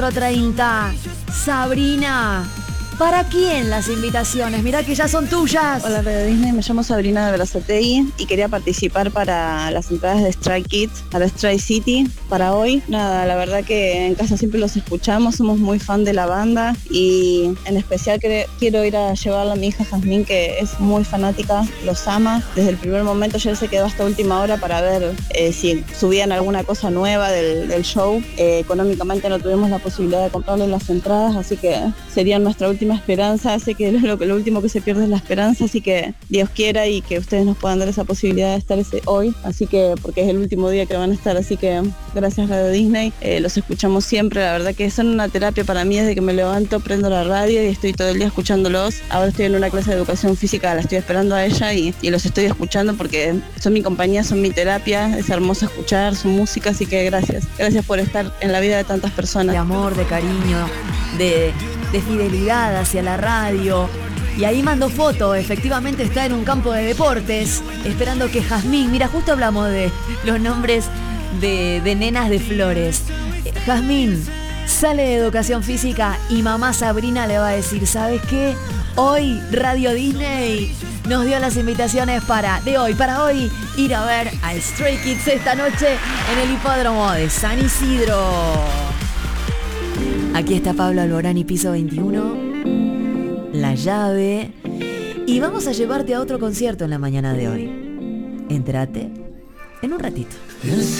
30. Sabrina, ¿para quién las invitaciones? Mirá que ya son tuyas. Hola Radio Disney, me llamo Sabrina de Berazategui y quería participar para las entradas de Stray Kids para Stray City para hoy. Nada, la verdad que en casa siempre los escuchamos, somos muy fan de la banda y en especial quiero ir a llevarla a mi hija Jazmín, que es muy fanática, los ama. Desde el primer momento ya se quedó hasta última hora para ver si subían alguna cosa nueva del show. Económicamente no tuvimos la posibilidad de comprarle las entradas, así que sería nuestra última esperanza. Sé que lo último que se pierde es la esperanza, así que Dios quiera y que ustedes nos puedan dar esa posibilidad de estar hoy, así que porque es el último día que van a estar, así que gracias Radio Disney, los escuchamos siempre, la verdad que son una terapia para mí. Desde que me levanto prendo la radio y estoy todo el día escuchándolos. Ahora estoy en una clase de educación física, la estoy esperando a ella y los estoy escuchando porque son mi compañía, son mi terapia, es hermoso escuchar su música, así que gracias por estar en la vida de tantas personas. De amor, de cariño, de fidelidad hacia la radio. Y ahí mando foto, efectivamente está en un campo de deportes, esperando que Jazmín, mira, justo hablamos de los nombres de nenas de Flores. Jazmín sale de educación física y mamá Sabrina le va a decir, ¿sabes qué? Hoy Radio Disney nos dio las invitaciones para hoy ir a ver a Stray Kids esta noche en el hipódromo de San Isidro. Aquí está Pablo Alborán, piso 21, La Llave, y vamos a llevarte a otro concierto en la mañana de hoy. Entrate en un ratito.